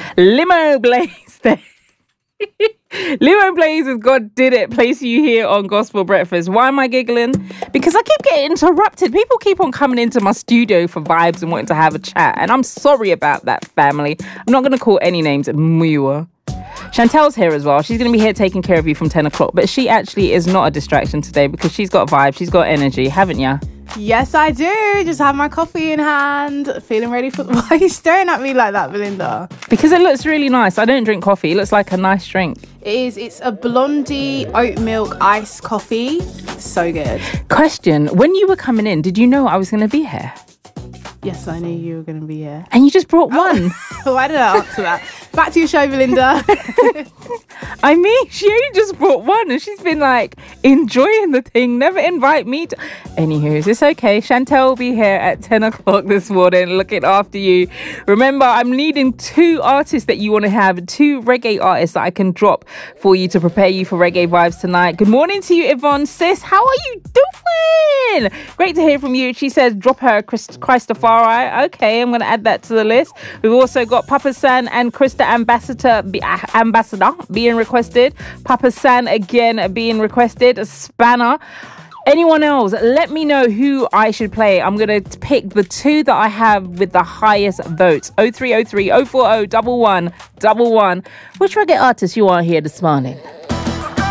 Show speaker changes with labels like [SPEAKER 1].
[SPEAKER 1] Limo Blaze. Limo Blaze with God Did It place you here on Gospel Breakfast. Why am I giggling? Because I keep getting interrupted. People keep on coming into my studio for vibes and wanting to have a chat. And I'm sorry about that, family. I'm not going to call any names. Muwa. Chantel's here as well. She's going to be here taking care of you from 10 o'clock. But she actually is not a distraction today because she's got vibe. She's got energy, haven't ya?
[SPEAKER 2] Yes, I do. Just have my coffee in hand. Feeling ready for... Why are you staring at me like that, Belinda?
[SPEAKER 1] Because it looks really nice. I don't drink coffee. It looks like a nice drink.
[SPEAKER 2] It is. It's a Blondie oat milk iced coffee. So good.
[SPEAKER 1] Question. When you were coming in, did you know I was going to be here?
[SPEAKER 2] Yes, I knew you were going to be here.
[SPEAKER 1] And you just brought one.
[SPEAKER 2] Why did I answer that? Back to your show, Belinda.
[SPEAKER 1] I mean, she only just brought one and she's been like enjoying the thing. Never invite me to... Anywho, it's okay. Chantel will be here at 10 o'clock this morning looking after you. Remember, I'm needing 2 artists that you want to have. 2 reggae artists that I can drop for you to prepare you for reggae vibes tonight. Good morning to you, Yvonne. Sis, how are you doing? Great to hear from you. She says drop her Christafari. Okay, I'm going to add that to the list. We've also got Papa San and Krista Ambassador being requested. Papa San again being requested. Spanner. Anyone else? Let me know who I should play. I'm going to pick the 2 that I have with the highest votes. 0303 040 1111. Which reggae artist you want here this morning?